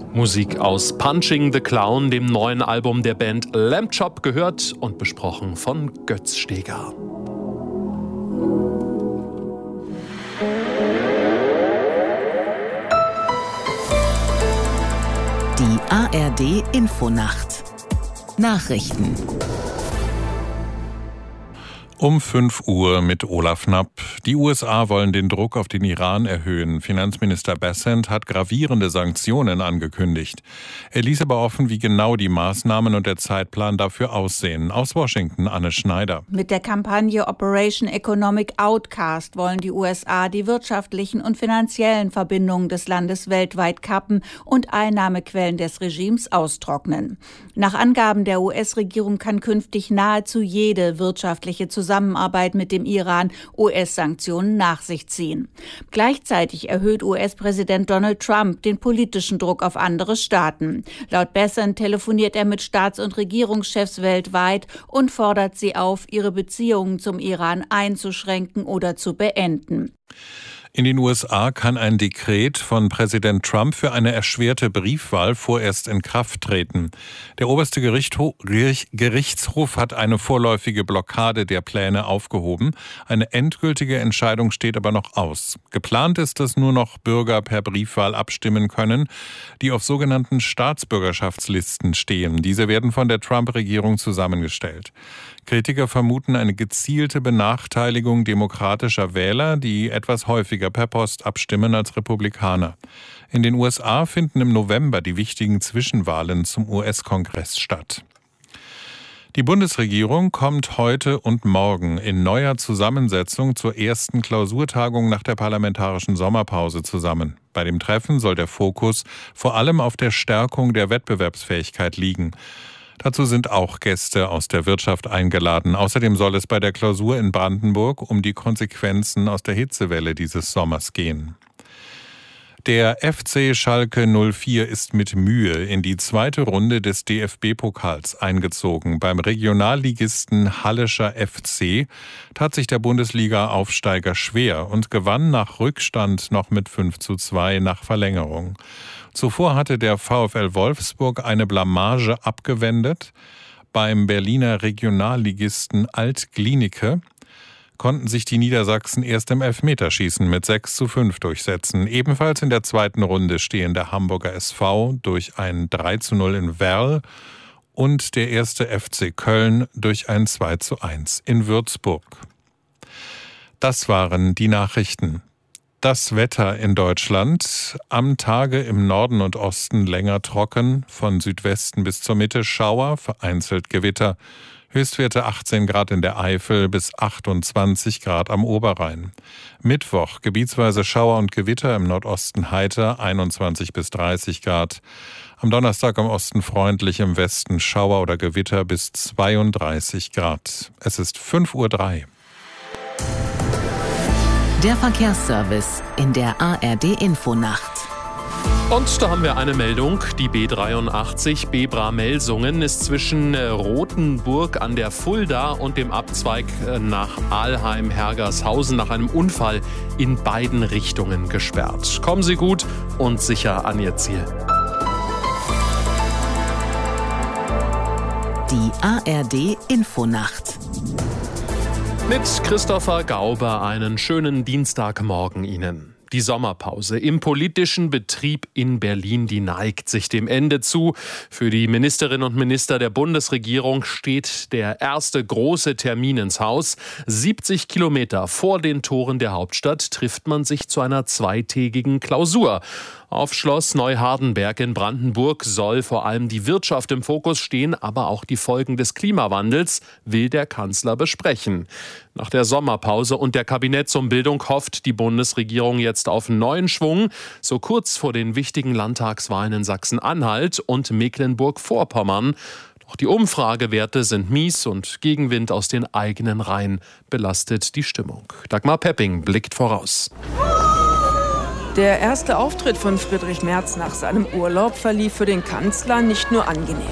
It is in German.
Musik aus Punching the Clown, dem neuen Album der Band Lamb Chop, gehört und besprochen von Götz Steger. Die ARD Infonacht. Nachrichten. Um 5 Uhr mit Olaf Knapp. Die USA wollen den Druck auf den Iran erhöhen. Finanzminister Bessent hat gravierende Sanktionen angekündigt. Er ließ aber offen, wie genau die Maßnahmen und der Zeitplan dafür aussehen. Aus Washington, Anne Schneider. Mit der Kampagne Operation Economic Outcast wollen die USA die wirtschaftlichen und finanziellen Verbindungen des Landes weltweit kappen und Einnahmequellen des Regimes austrocknen. Nach Angaben der US-Regierung kann künftig nahezu jede wirtschaftliche Zusammenarbeit mit dem Iran US-Sanktionen nach sich ziehen. Gleichzeitig erhöht US-Präsident Donald Trump den politischen Druck auf andere Staaten. Laut Bessent telefoniert er mit Staats- und Regierungschefs weltweit und fordert sie auf, ihre Beziehungen zum Iran einzuschränken oder zu beenden. In den USA kann ein Dekret von Präsident Trump für eine erschwerte Briefwahl vorerst in Kraft treten. Der oberste Gerichtshof hat eine vorläufige Blockade der Pläne aufgehoben. Eine endgültige Entscheidung steht aber noch aus. Geplant ist, dass nur noch Bürger per Briefwahl abstimmen können, die auf sogenannten Staatsbürgerschaftslisten stehen. Diese werden von der Trump-Regierung zusammengestellt. Kritiker vermuten eine gezielte Benachteiligung demokratischer Wähler, die etwas häufiger per Post abstimmen als Republikaner. In den USA finden im November die wichtigen Zwischenwahlen zum US-Kongress statt. Die Bundesregierung kommt heute und morgen in neuer Zusammensetzung zur ersten Klausurtagung nach der parlamentarischen Sommerpause zusammen. Bei dem Treffen soll der Fokus vor allem auf der Stärkung der Wettbewerbsfähigkeit liegen. Dazu sind auch Gäste aus der Wirtschaft eingeladen. Außerdem soll es bei der Klausur in Brandenburg um die Konsequenzen aus der Hitzewelle dieses Sommers gehen. Der FC Schalke 04 ist mit Mühe in die zweite Runde des DFB-Pokals eingezogen. Beim Regionalligisten Hallischer FC tat sich der Bundesliga-Aufsteiger schwer und gewann nach Rückstand noch mit 5:2 nach Verlängerung. Zuvor hatte der VfL Wolfsburg eine Blamage abgewendet. Beim Berliner Regionalligisten Alt-Glienicke konnten sich die Niedersachsen erst im Elfmeterschießen mit 6:5 durchsetzen. Ebenfalls in der zweiten Runde stehen der Hamburger SV durch ein 3:0 in Werl und der erste FC Köln durch ein 2:1 in Würzburg. Das waren die Nachrichten. Das Wetter in Deutschland. Am Tage im Norden und Osten länger trocken, von Südwesten bis zur Mitte Schauer, vereinzelt Gewitter. Höchstwerte 18 Grad in der Eifel bis 28 Grad am Oberrhein. Mittwoch gebietsweise Schauer und Gewitter, im Nordosten heiter, 21 bis 30 Grad. Am Donnerstag im Osten freundlich, im Westen Schauer oder Gewitter bis 32 Grad. Es ist 5:03 Uhr. Der Verkehrsservice in der ARD Infonacht. Und da haben wir eine Meldung. Die B83 Bebra-Melsungen ist zwischen Rothenburg an der Fulda und dem Abzweig nach Alheim-Hergershausen nach einem Unfall in beiden Richtungen gesperrt. Kommen Sie gut und sicher an Ihr Ziel. Die ARD Infonacht. Mit Christopher Gauber einen schönen Dienstagmorgen Ihnen. Die Sommerpause im politischen Betrieb in Berlin, die neigt sich dem Ende zu. Für die Ministerinnen und Minister der Bundesregierung steht der erste große Termin ins Haus. 70 Kilometer vor den Toren der Hauptstadt trifft man sich zu einer zweitägigen Klausur. Auf Schloss Neuhardenberg in Brandenburg soll vor allem die Wirtschaft im Fokus stehen, aber auch die Folgen des Klimawandels will der Kanzler besprechen. Nach der Sommerpause und der Kabinettsumbildung hofft die Bundesregierung jetzt auf neuen Schwung, so kurz vor den wichtigen Landtagswahlen in Sachsen-Anhalt und Mecklenburg-Vorpommern. Doch die Umfragewerte sind mies und Gegenwind aus den eigenen Reihen belastet die Stimmung. Dagmar Pepping blickt voraus. Der erste Auftritt von Friedrich Merz nach seinem Urlaub verlief für den Kanzler nicht nur angenehm.